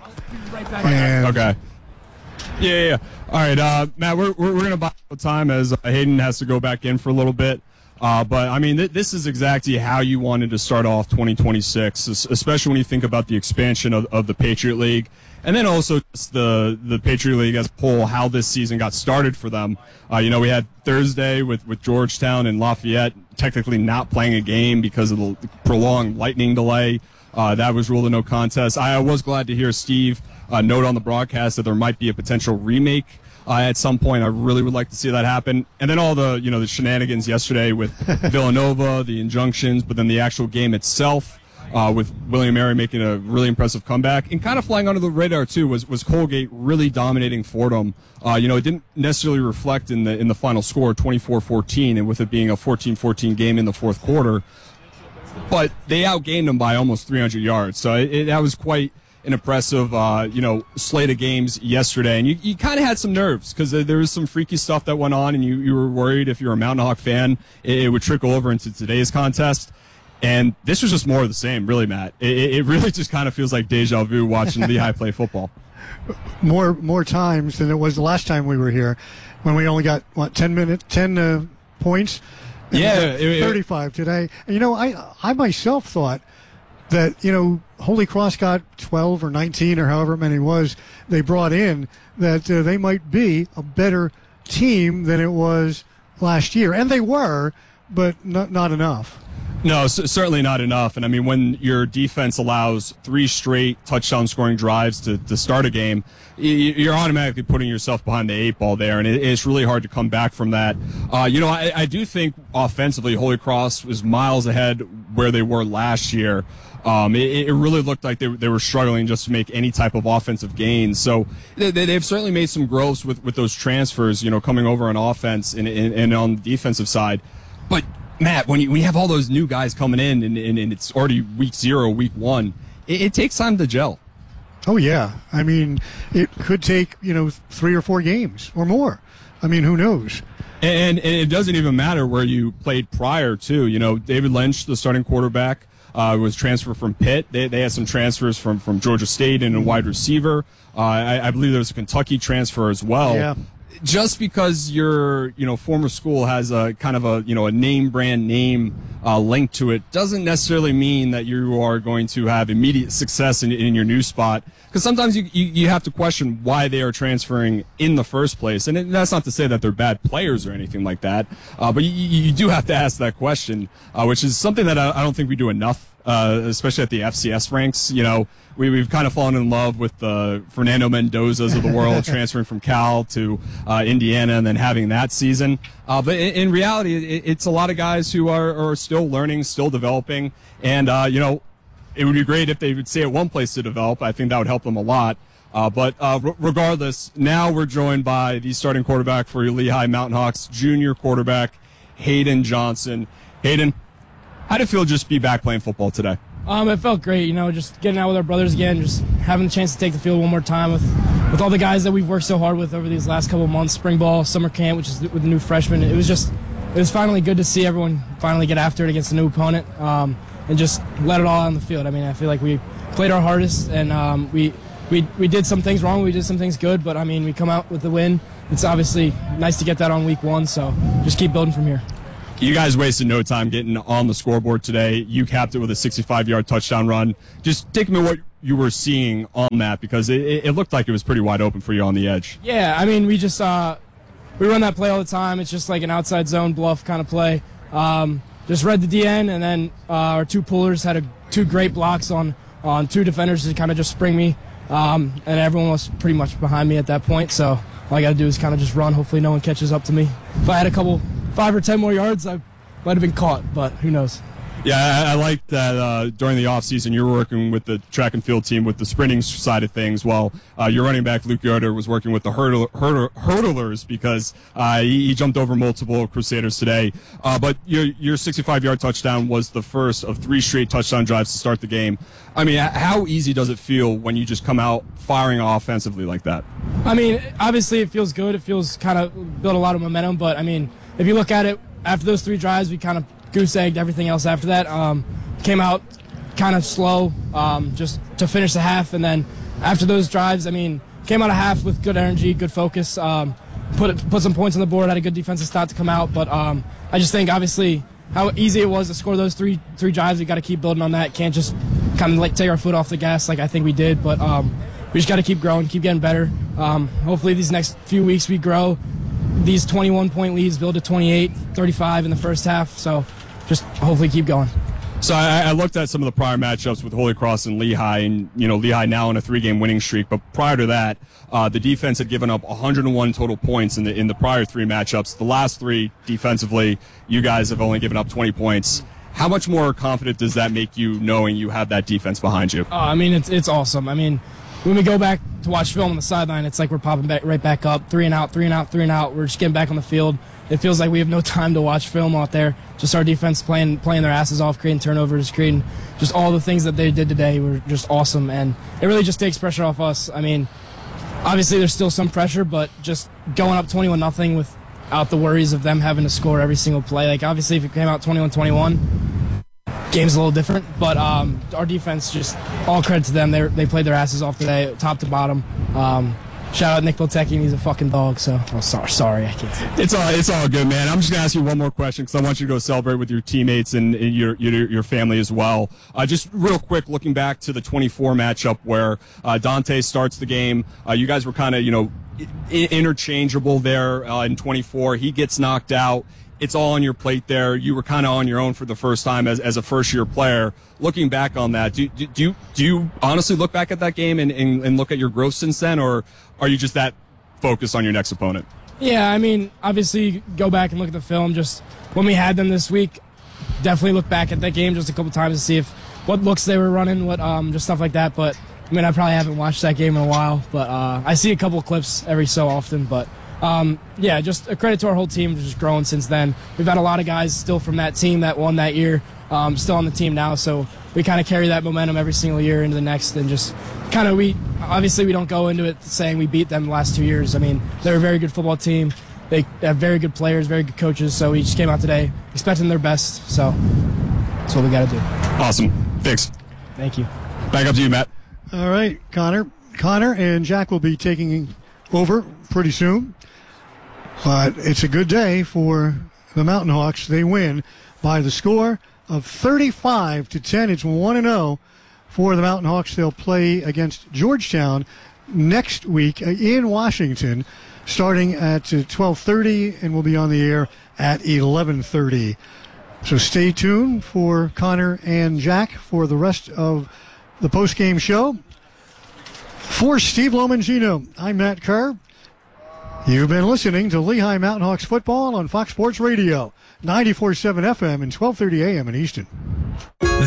And okay. Yeah, yeah, yeah. All right, uh, Matt, we're, we're, we're going to buy time as uh, Hayden has to go back in for a little bit. Uh, but, I mean, th- this is exactly how you wanted to start off twenty twenty-six, especially when you think about the expansion of, of the Patriot League. And then also just the, the Patriot League as a whole, how this season got started for them. Uh, you know, we had Thursday with, with Georgetown and Lafayette technically not playing a game because of the prolonged lightning delay. Uh, that was ruled a no contest. I was glad to hear Steve uh, note on the broadcast that there might be a potential remake uh, at some point. I really would like to see that happen. And then all the, you know, the shenanigans yesterday with Villanova, the injunctions, but then the actual game itself. Uh, with William and Mary making a really impressive comeback and kind of flying under the radar too was, was Colgate really dominating Fordham. Uh, you know, it didn't necessarily reflect in the in the final score, twenty-four fourteen, and with it being a fourteen fourteen game in the fourth quarter, but they outgained them by almost three hundred yards. So it, it, that was quite an impressive, uh, you know, slate of games yesterday. And you, you kind of had some nerves because there was some freaky stuff that went on, and you, you were worried if you're a Mountain Hawk fan, it, it would trickle over into today's contest. And this was just more of the same, really, Matt. It, it really just kind of feels like deja vu watching Lehigh play football. More more times than it was the last time we were here, when we only got, what, ten minutes, ten uh, points? And yeah. It, thirty-five today. And, you know, I, I myself thought that, you know, Holy Cross got twelve or nineteen or however many it was they brought in, that uh, they might be a better team than it was last year. And they were, but not, not enough. No, c- certainly not enough. And I mean, when your defense allows three straight touchdown scoring drives to, to start a game, you're automatically putting yourself behind the eight ball there, and it, it's really hard to come back from that. Uh, you know, I, I do think offensively, Holy Cross was miles ahead where they were last year. Um, it, it really looked like they, they were struggling just to make any type of offensive gains. So they, they've certainly made some growths with, with those transfers, you know, coming over on offense and, and, and on the defensive side. But Matt, when you, when you have all those new guys coming in and, and, and it's already week zero, week one, it, it takes time to gel. Oh, yeah. I mean, it could take, you know, three or four games or more. I mean, who knows? And, and it doesn't even matter where you played prior to. You know, David Lynch, the starting quarterback, uh, was transferred from Pitt. They, they had some transfers from, from Georgia State and a wide receiver. Uh, I, I believe there was a Kentucky transfer as well. Yeah. Just because your, you know, former school has a kind of a, you know, a name brand name uh, link to it doesn't necessarily mean that you are going to have immediate success in, in your new spot. Because sometimes you, you, you have to question why they are transferring in the first place. And it, that's not to say that they're bad players or anything like that. Uh, but you, you do have to ask that question, uh, which is something that I, I don't think we do enough, uh, especially at the F C S ranks. You know, we, we've kind of fallen in love with the Fernando Mendozas of the world transferring from Cal to uh, Indiana and then having that season. Uh, but in, in reality, it, it's a lot of guys who are, are still learning, still developing. And, uh, you know, it would be great if they would stay at one place to develop. I think that would help them a lot. Uh, but uh, r- regardless, now we're joined by the starting quarterback for Lehigh Mountain Hawks, junior quarterback Hayden Johnson. Hayden, how did it feel just to be back playing football today? Um, it felt great, you know, just getting out with our brothers again, just having the chance to take the field one more time with, with all the guys that we've worked so hard with over these last couple of months, spring ball, summer camp, which is with the new freshmen. It was just, it was finally good to see everyone finally get after it against a new opponent um, and just let it all out on the field. I mean, I feel like we played our hardest, and um, we, we, we did some things wrong, we did some things good, but, I mean, we come out with the win. It's obviously nice to get that on week one, so just keep building from here. You guys wasted no time getting on the scoreboard today. You capped it with a sixty-five-yard touchdown run. Just take me what you were seeing on that, because it, it looked like it was pretty wide open for you on the edge. Yeah, I mean, we just uh, we run that play all the time. It's just like an outside zone bluff kind of play. Um, just read the D N, and then uh, our two pullers had a, two great blocks on, on two defenders to kind of just spring me, um, and everyone was pretty much behind me at that point, so all I got to do is kind of just run. Hopefully no one catches up to me. If I had a couple five or ten more yards, I might have been caught, but who knows. Yeah, I, I like that uh, during the offseason you were working with the track and field team with the sprinting side of things, while uh, your running back, Luke Yoder, was working with the hurdle, hurdle, hurdlers because uh, he, he jumped over multiple Crusaders today. Uh, but your your sixty-five-yard touchdown was the first of three straight touchdown drives to start the game. I mean, how easy does it feel when you just come out firing offensively like that? I mean, obviously it feels good. It feels kind of built a lot of momentum, but, I mean, if you look at it, after those three drives, we kind of goose-egged everything else after that. Um, came out kind of slow um, just to finish the half, and then after those drives, I mean, came out of half with good energy, good focus, um, put it, put some points on the board, had a good defensive start to come out, but um, I just think, obviously, how easy it was to score those three three drives. We got to keep building on that. Can't just kind of like take our foot off the gas like I think we did, but um, we just got to keep growing, keep getting better. Um, hopefully these next few weeks we grow. These twenty-one point leads build to twenty-eight, thirty-five in the first half, so just hopefully keep going. So I, I looked at some of the prior matchups with Holy Cross and Lehigh, and, you know, Lehigh now in a three-game winning streak, but prior to that, uh, the defense had given up one hundred one total points in the in the prior three matchups. The last three, defensively, you guys have only given up twenty points. How much more confident does that make you knowing you have that defense behind you? Uh, I mean, it's it's awesome. I mean, when we go back to watch film on the sideline, it's like we're popping back right back up, three and out, three and out, three and out. We're just getting back on the field. It feels like we have no time to watch film out there. Just our defense playing playing their asses off, creating turnovers, creating just all the things that they did today were just awesome. And it really just takes pressure off us. I mean, obviously there's still some pressure, but just going up twenty-one nothing without the worries of them having to score every single play. Like, obviously if it came out twenty-one twenty-one, game's a little different, but um, our defense, just all credit to them. They they played their asses off today, top to bottom. Um, shout out Nick Boltecki, he's a fucking dog. So, oh, sorry, sorry, I can't say. It's all it's all good, man. I'm just gonna ask you one more question because I want you to go celebrate with your teammates and, and your, your your family as well. Uh, just real quick, looking back to the twenty-four matchup where uh, Dante starts the game. Uh, you guys were kind of you know I- interchangeable there uh, in twenty-four. He gets knocked out. It's all on your plate there. You were kind of on your own for the first time as, as a first-year player. Looking back on that, do, do, do, you, do you honestly look back at that game and, and, and look at your growth since then, or are you just that focused on your next opponent? Yeah, I mean, obviously, go back and look at the film. Just when we had them this week, definitely look back at that game just a couple times to see if what looks they were running, what um, just stuff like that. But, I mean, I probably haven't watched that game in a while, but uh, I see a couple clips every so often, but Um, yeah, just a credit to our whole team for just growing since then. We've had a lot of guys still from that team that won that year, um, still on the team now, so we kind of carry that momentum every single year into the next, and just kind of we obviously we don't go into it saying we beat them the last two years. I mean, they're a very good football team. They have very good players, very good coaches, so we just came out today expecting their best, so that's what we got to do. Awesome. Thanks. Thank you. Back up to you, Matt. All right, Connor. Connor and Jack will be taking over pretty soon. But it's a good day for the Mountain Hawks. They win by the score of thirty-five to ten. It's one and oh for the Mountain Hawks. They'll play against Georgetown next week in Washington, starting at twelve thirty, and we'll be on the air at eleven thirty. So stay tuned for Connor and Jack for the rest of the postgame show. For Steve Lomangino, I'm Matt Kerr. You've been listening to Lehigh Mountain Hawks football on Fox Sports Radio, ninety-four point seven F M and twelve thirty A M in Easton.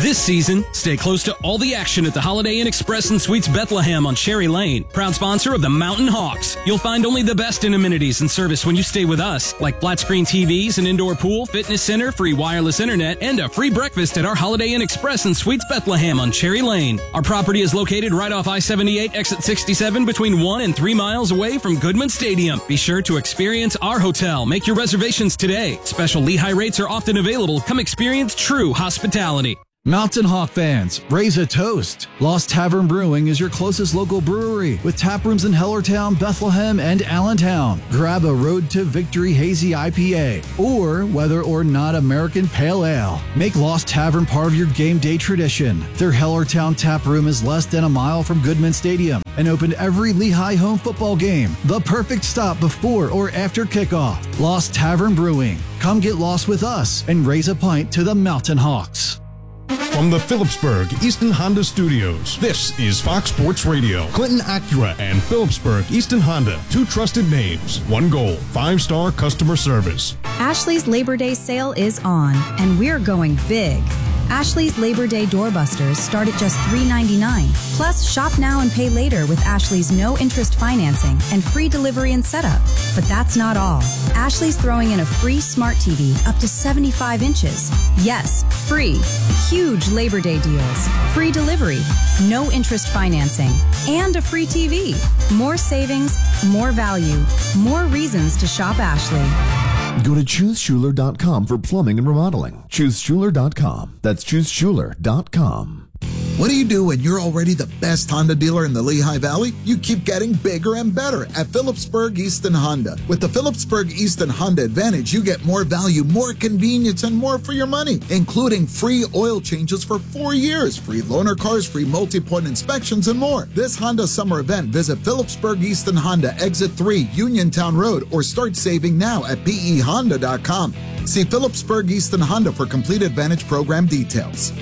This season, stay close to all the action at the Holiday Inn Express and Suites Bethlehem on Cherry Lane, proud sponsor of the Mountain Hawks. You'll find only the best in amenities and service when you stay with us, like flat screen T Vs, an indoor pool, fitness center, free wireless internet, and a free breakfast at our Holiday Inn Express and Suites Bethlehem on Cherry Lane. Our property is located right off I seventy-eight, exit sixty-seven, between one and three miles away from Goodman Stadium. Be sure to experience our hotel. Make your reservations today. Special Lehigh rates are often available. Come experience true hospitality. Mountain Hawk fans, raise a toast. Lost Tavern Brewing is your closest local brewery with tap rooms in Hellertown, Bethlehem, and Allentown. Grab a Road to Victory Hazy I P A or whether or not American Pale Ale. Make Lost Tavern part of your game day tradition. Their Hellertown tap room is less than a mile from Goodman Stadium and open every Lehigh home football game. The perfect stop before or after kickoff. Lost Tavern Brewing. Come get lost with us and raise a pint to the Mountain Hawks. From the Phillipsburg Easton Honda Studios, this is Fox Sports Radio. Clinton Acura and Phillipsburg Easton Honda, two trusted names, one goal, five-star customer service. Ashley's Labor Day sale is on, and we're going big. Ashley's Labor Day doorbusters start at just three ninety-nine. Plus, shop now and pay later with Ashley's no-interest financing and free delivery and setup. But that's not all. Ashley's throwing in a free smart T V up to seventy-five inches. Yes, free. Huge Labor Day deals. Free delivery, no-interest financing, and a free T V. More savings, more value, more reasons to shop Ashley. Go to choose schuler dot com for plumbing and remodeling. choose schuler dot com. That's choose schuler dot com. What do you do when you're already the best Honda dealer in the Lehigh Valley? You keep getting bigger and better at Phillipsburg Easton Honda. With the Phillipsburg Easton Honda Advantage, you get more value, more convenience, and more for your money, including free oil changes for four years, free loaner cars, free multi-point inspections, and more. This Honda summer event, visit Phillipsburg Easton Honda, Exit three, Uniontown Road, or start saving now at P E honda dot com. See Phillipsburg Easton Honda for complete Advantage program details.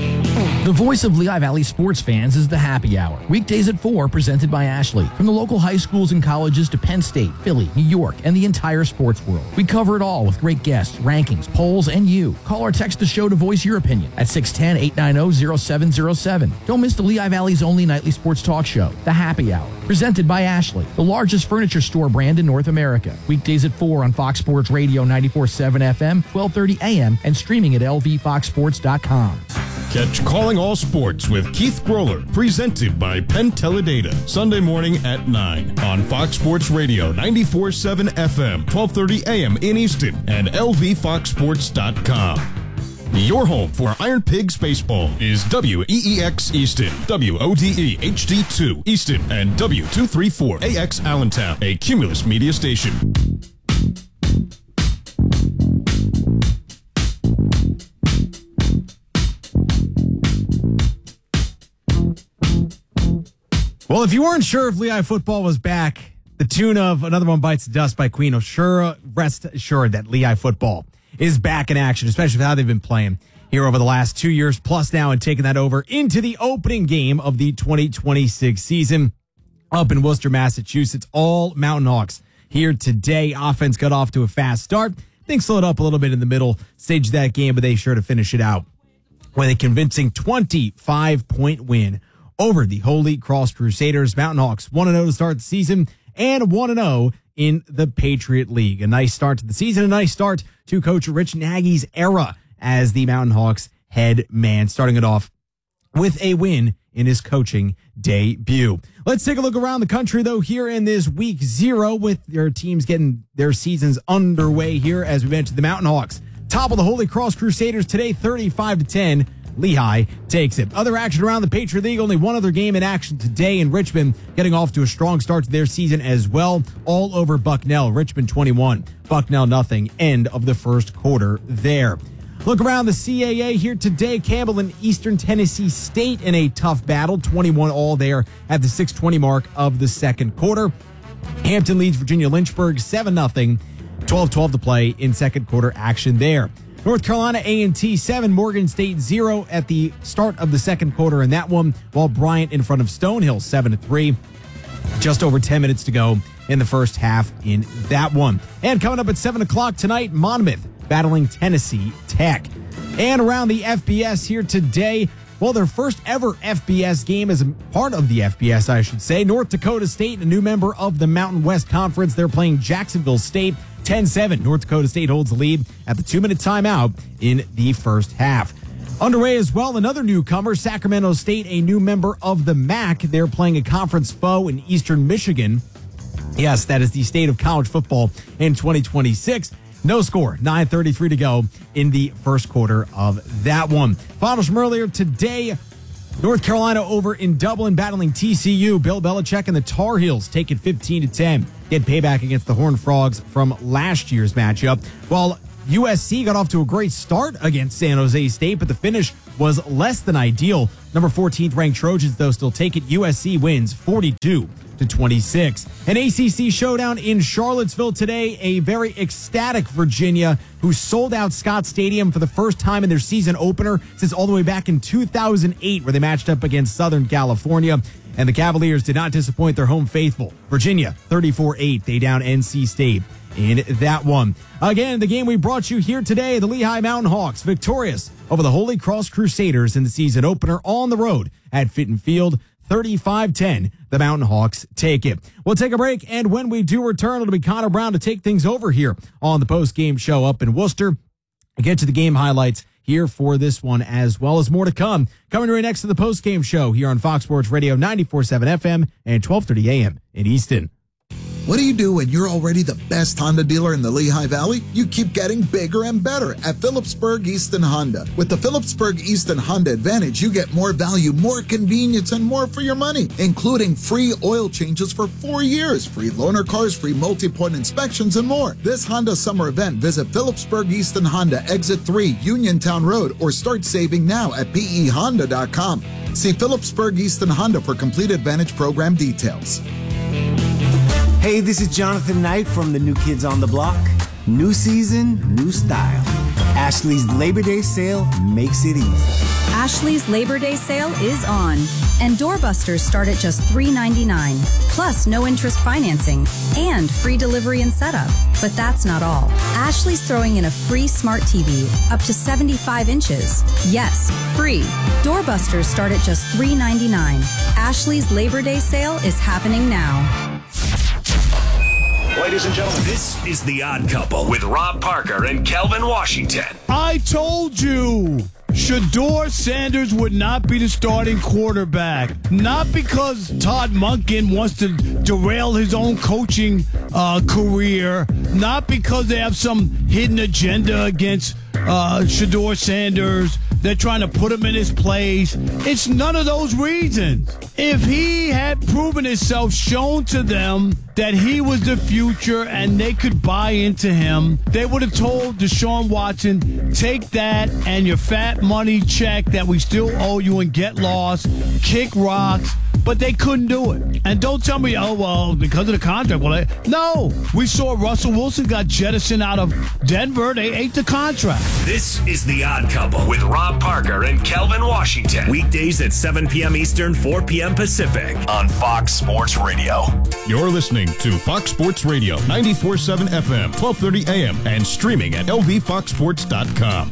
The voice of Lehigh Valley sports fans is the Happy Hour. Weekdays at four, presented by Ashley. From the local high schools and colleges to Penn State, Philly, New York, and the entire sports world. We cover it all with great guests, rankings, polls, and you. Call or text the show to voice your opinion at six one zero, eight nine zero, zero seven zero seven. Don't miss the Lehigh Valley's only nightly sports talk show, The Happy Hour. Presented by Ashley, the largest furniture store brand in North America. Weekdays at four on Fox Sports Radio ninety-four point seven F M, twelve thirty A M, and streaming at L V fox sports dot com. Catch Calling All Sports with Keith Groller, presented by Penn Teledata, Sunday morning at nine on Fox Sports Radio ninety-four point seven F M, twelve thirty A M in Easton and L V fox sports dot com. Your home for Iron Pigs baseball is W E E X Easton, W O D E H D two Easton, and W two thirty-four A X Allentown, a Cumulus media station. Well, if you weren't sure if Lehigh football was back, the tune of Another One Bites the Dust by Queen, sure, rest assured that Lehigh football is back in action, especially with how they've been playing here over the last two years plus now and taking that over into the opening game of the twenty twenty-six season up in Worcester, Massachusetts. All Mountain Hawks here today. Offense got off to a fast start. Things slowed up a little bit in the middle stage of that game, but they sure to finish it out with a convincing twenty-five point win over the Holy Cross Crusaders. Mountain Hawks one and oh to start the season and one and oh in the Patriot League. A nice start to the season, a nice start to Coach Rich Nagy's era as the Mountain Hawks head man, starting it off with a win in his coaching debut. Let's take a look around the country, though, here in this week zero with their teams getting their seasons underway here as we mentioned the Mountain Hawks. Top of the Holy Cross Crusaders today, thirty-five to ten. Lehigh takes it. Other action around the Patriot League, only one other game in action today in Richmond, getting off to a strong start to their season as well. All over Bucknell. Richmond twenty-one, Bucknell nothing. End of the first quarter there. Look around the C A A here today. Campbell and Eastern Tennessee State in a tough battle. twenty-one all there at the six twenty mark of the second quarter. Hampton leads Virginia Lynchburg seven nothing. twelve twelve to play in second quarter action there. North Carolina A and T seven, Morgan State zero at the start of the second quarter in that one, while Bryant in front of Stonehill seven to three. Just over ten minutes to go in the first half in that one. And coming up at seven o'clock tonight, Monmouth battling Tennessee Tech. And around the F B S here today, well, their first ever F B S game is a part of the F B S, I should say. North Dakota State, a new member of the Mountain West Conference. They're playing Jacksonville State. ten seven. North Dakota State holds the lead at the two-minute timeout in the first half. Underway as well, another newcomer, Sacramento State, a new member of the M A C. They're playing a conference foe in Eastern Michigan. Yes, that is the state of college football in twenty twenty-six. No score, nine thirty-three to go in the first quarter of that one. Finals from earlier today, North Carolina over in Dublin battling T C U. Bill Belichick and the Tar Heels take it fifteen to ten. Get payback against the Horned Frogs from last year's matchup. While U S C got off to a great start against San Jose State, but the finish was less than ideal. Number fourteenth ranked Trojans, though, still take it. U S C wins forty-two to twenty-six. An A C C showdown in Charlottesville today. A very ecstatic Virginia who sold out Scott Stadium for the first time in their season opener since all the way back in two thousand eight, where they matched up against Southern California. And the Cavaliers did not disappoint their home faithful. Virginia, thirty-four eight. They down N C State in that one. Again, the game we brought you here today, the Lehigh Mountain Hawks victorious over the Holy Cross Crusaders in the season opener on the road at Fitton Field. thirty-five ten, the Mountain Hawks take it. We'll take a break, and when we do return, it'll be Connor Brown to take things over here on the post-game show up in Worcester. We'll get to the game highlights here for this one, as well as more to come. Coming right next to the post-game show here on Fox Sports Radio ninety-four point seven F M and twelve thirty A M in Easton. What do you do when you're already the best Honda dealer in the Lehigh Valley? You keep getting bigger and better at Phillipsburg Easton Honda. With the Phillipsburg Easton Honda Advantage, you get more value, more convenience, and more for your money, including free oil changes for four years, free loaner cars, free multi-point inspections, and more. This Honda summer event, visit Phillipsburg Easton Honda, Exit three, Uniontown Road, or start saving now at P E honda dot com. See Phillipsburg Easton Honda for complete Advantage program details. Hey, this is Jonathan Knight from the New Kids on the Block. New season, new style. Ashley's Labor Day sale makes it easy. Ashley's Labor Day sale is on, and doorbusters start at just three ninety-nine, plus no interest financing and free delivery and setup. But that's not all. Ashley's throwing in a free smart T V up to seventy-five inches. Yes, free. Doorbusters start at just three ninety-nine. Ashley's Labor Day sale is happening now. Ladies and gentlemen, this is The Odd Couple with Rob Parker and Kelvin Washington. I told you Shedeur Sanders would not be the starting quarterback. Not because Todd Monken wants to derail his own coaching uh, career. Not because they have some hidden agenda against uh, Shedeur Sanders. They're trying to put him in his place. It's none of those reasons. If he had proven himself, shown to them that he was the future and they could buy into him, they would have told Deshaun Watson, take that and your fat money check that we still owe you and get lost, kick rocks. But they couldn't do it. And don't tell me, oh, well, because of the contract. Well, I, no. We saw Russell Wilson got jettisoned out of Denver. They ate the contract. This is The Odd Couple with Rob Parker and Kelvin Washington. Weekdays at seven p.m. Eastern, four p.m. Pacific on Fox Sports Radio. You're listening to Fox Sports Radio, ninety-four point seven F M, twelve thirty A M, and streaming at L V fox sports dot com.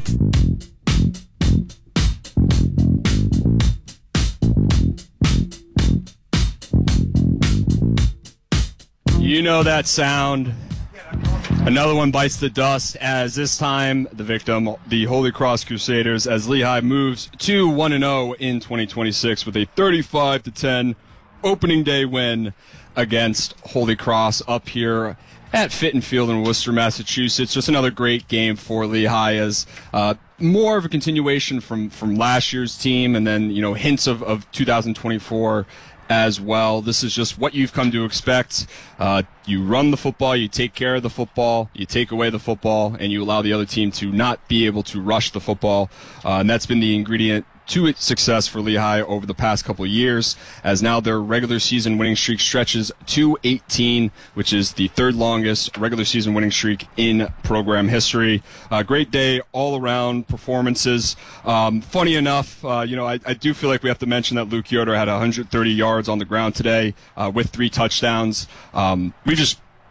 You know that sound. Another one bites the dust, as this time the victim, the Holy Cross Crusaders, as Lehigh moves to one and oh in twenty twenty-six with a thirty-five to ten opening day win against Holy Cross up here at Fitton Field in Worcester, Massachusetts. Just another great game for Lehigh, as uh, more of a continuation from, from last year's team, and then, you know, hints of, of two thousand twenty-four as well. This is just what you've come to expect. Uh, you run the football, you take care of the football, you take away the football, and you allow the other team to not be able to rush the football. Uh, and that's been the ingredient to its success for Lehigh over the past couple of years, as now their regular season winning streak stretches to eighteen, which is the third longest regular season winning streak in program history. Uh, great day all around, performances. Um, funny enough, uh, you know, I, I do feel like we have to mention that Luke Yoder had one hundred thirty yards on the ground today uh, with three touchdowns. Um, we just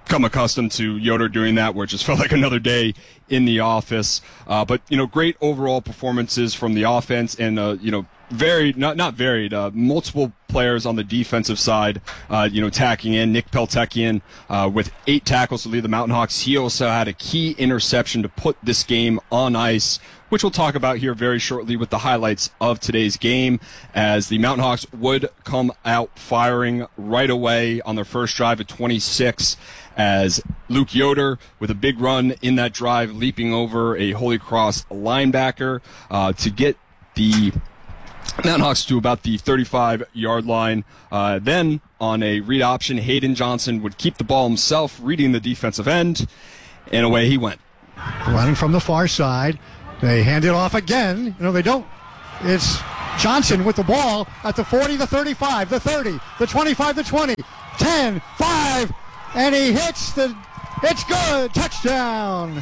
come accustomed to Yoder doing that, where it just felt like another day in the office. Uh, but, you know, great overall performances from the offense and, uh, you know, varied, not not varied, uh, multiple players on the defensive side, uh, you know, tacking in. Nick Peltekian uh, with eight tackles to lead the Mountain Hawks. He also had a key interception to put this game on ice, which we'll talk about here very shortly with the highlights of today's game, as the Mountain Hawks would come out firing right away on their first drive at twenty-six, as Luke Yoder, with a big run in that drive, leaping over a Holy Cross linebacker uh, to get the Mountain Hawks to about the thirty-five-yard line. Uh, then, on a read option, Hayden Johnson would keep the ball himself, reading the defensive end, and away he went. Running from the far side. They hand it off again. You know, they don't. It's Johnson with the ball at the forty, the thirty-five, the thirty, the twenty-five, the twenty, ten, five, and he hits the, it's good, touchdown.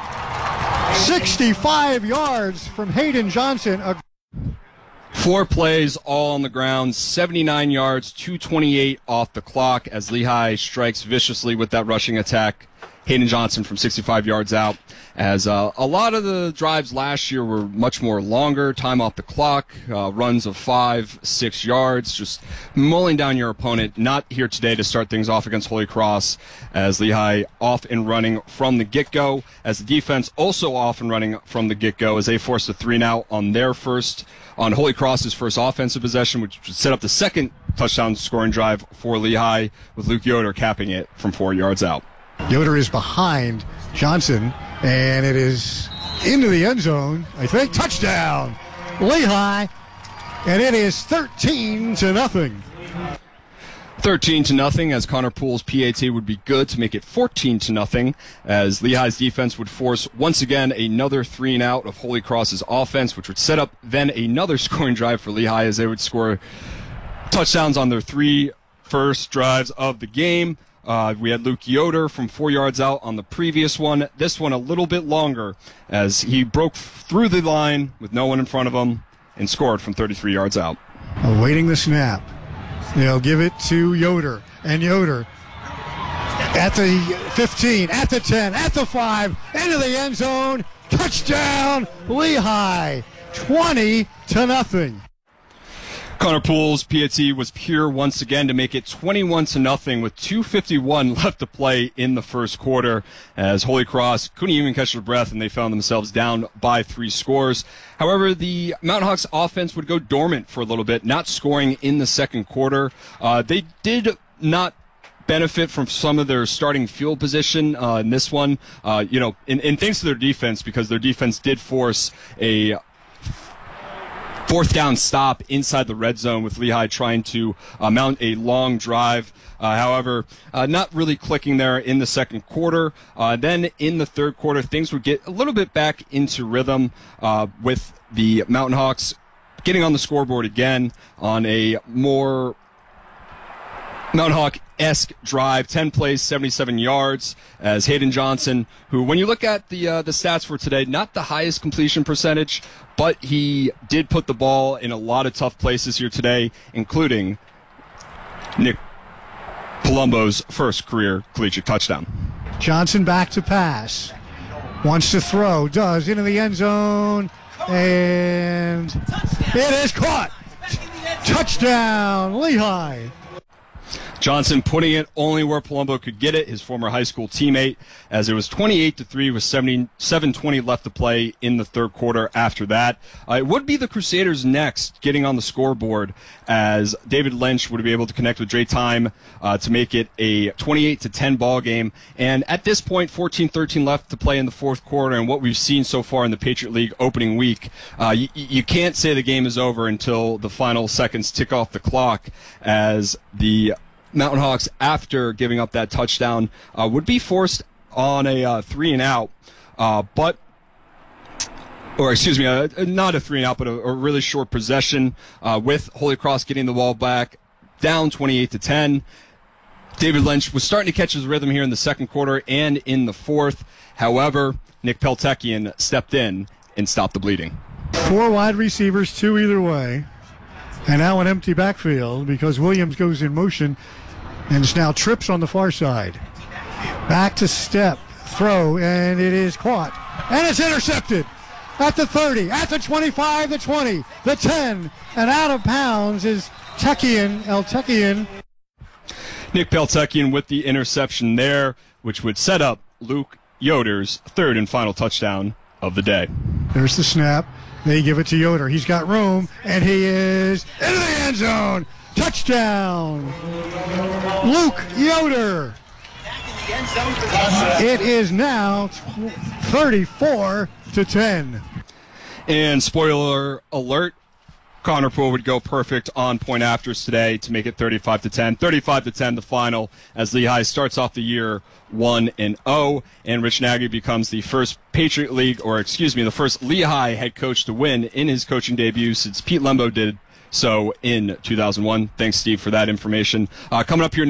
sixty-five yards from Hayden Johnson. A Four plays, all on the ground, seventy-nine yards, two twenty-eight off the clock as Lehigh strikes viciously with that rushing attack. Hayden Johnson from sixty-five yards out, as uh, a lot of the drives last year were much more longer, time off the clock, uh, runs of five, six yards, just mulling down your opponent. Not here today to start things off against Holy Cross, as Lehigh off and running from the get-go, as the defense also off and running from the get-go, as they forced a three and out on their first, on Holy Cross's first offensive possession, which would set up the second touchdown scoring drive for Lehigh, with Luke Yoder capping it from four yards out. Yoder is behind Johnson, and it is into the end zone. I think touchdown, Lehigh, and it is thirteen to nothing. thirteen to nothing, as Connor Poole's P A T would be good to make it fourteen to nothing, as Lehigh's defense would force once again another three and out of Holy Cross's offense, which would set up then another scoring drive for Lehigh, as they would score touchdowns on their three first drives of the game. Uh, we had Luke Yoder from four yards out on the previous one. This one a little bit longer, as he broke through the line with no one in front of him and scored from thirty-three yards out. Awaiting the snap. They'll give it to Yoder, and Yoder at the fifteen, at the ten, at the five, into the end zone. Touchdown, Lehigh, twenty to nothing. Connor Poole's P A T was pure once again to make it twenty-one to nothing with two fifty-one left to play in the first quarter, as Holy Cross couldn't even catch their breath and they found themselves down by three scores. However, the Mountain Hawks offense would go dormant for a little bit, not scoring in the second quarter. Uh, they did not benefit from some of their starting field position uh, in this one, uh, you know, and, and thanks to their defense, because their defense did force a fourth down stop inside the red zone, with Lehigh trying to uh, mount a long drive. Uh, however, uh, not really clicking there in the second quarter. Uh, then in the third quarter, things would get a little bit back into rhythm, uh, with the Mountain Hawks getting on the scoreboard again on a more Mountain Hawk-esque drive, ten plays, seventy-seven yards, as Hayden Johnson, who, when you look at the uh, the stats for today, not the highest completion percentage, but he did put the ball in a lot of tough places here today, including Nick Palumbo's first career collegiate touchdown. Johnson back to pass. Wants to throw, does, into the end zone, and it is caught. Touchdown, Lehigh. Johnson putting it only where Palumbo could get it, his former high school teammate, as it was twenty-eight to three with seven twenty left to play in the third quarter after that. Uh, it would be the Crusaders next getting on the scoreboard, as David Lynch would be able to connect with Dre Time uh, to make it a twenty-eight to ten ball game. And at this point, fourteen thirteen left to play in the fourth quarter, and what we've seen so far in the Patriot League opening week, uh, you, you can't say the game is over until the final seconds tick off the clock, as the Mountain Hawks, after giving up that touchdown, uh, would be forced on a uh, three and out, uh, but, or excuse me, uh, not a three and out, but a, a really short possession, uh, with Holy Cross getting the ball back, down twenty-eight to ten. David Lynch was starting to catch his rhythm here in the second quarter and in the fourth. However, Nick Peltekian stepped in and stopped the bleeding. Four wide receivers, two either way. And now an empty backfield because Williams goes in motion and it's now trips on the far side. Back to step, throw, and it is caught. And it's intercepted at the thirty, at the twenty-five, the twenty, the ten, and out of bounds is Tekian, El Tekian. Nick Peltekian with the interception there, which would set up Luke Yoder's third and final touchdown of the day. There's the snap. They give it to Yoder. He's got room, and he is into the end zone. Touchdown, Luke Yoder. It is now thirty-four to ten. And spoiler alert, Connor Poole would go perfect on point afters today to make it thirty-five to ten. thirty-five to ten the final as Lehigh starts off the year one and oh, and Rich Nagy becomes the first Patriot League, or excuse me, the first Lehigh head coach to win in his coaching debut since Pete Lembo did so in two thousand one. Thanks, Steve, for that information. Uh, coming up here